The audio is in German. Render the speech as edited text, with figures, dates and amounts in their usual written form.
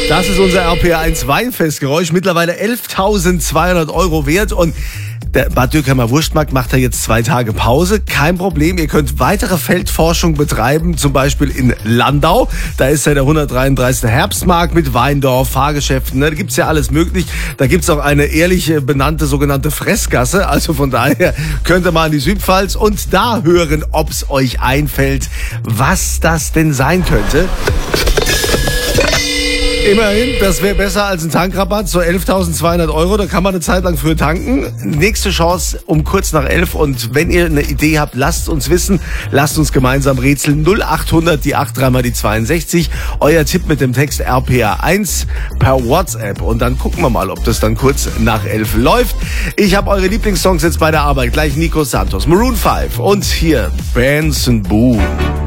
Das ist unser RPR1 Weinfestgeräusch. Mittlerweile 11.200 € wert. Und der Bad Dürkheimer Wurstmarkt macht da jetzt 2 Tage Pause. Kein Problem, ihr könnt weitere Feldforschung betreiben, zum Beispiel in Landau. Da ist ja der 133. Herbstmarkt mit Weindorf, Fahrgeschäften. Da gibt's ja alles möglich. Da gibt's auch eine ehrlich benannte sogenannte Fressgasse. Also von daher könnt ihr mal in die Südpfalz und da hören, ob's euch einfällt, was das denn sein könnte. Immerhin, das wäre besser als ein Tankrabatt, so 11.200 €, da kann man eine Zeit lang früher tanken. Nächste Chance um kurz nach 11 und wenn ihr eine Idee habt, lasst uns wissen, lasst uns gemeinsam rätseln. 0800, die 8, 3 mal die 62, euer Tipp mit dem Text RPR1 per WhatsApp und dann gucken wir mal, ob das dann kurz nach 11 läuft. Ich habe eure Lieblingssongs jetzt bei der Arbeit, gleich Nico Santos, Maroon 5 und hier Benson Boone.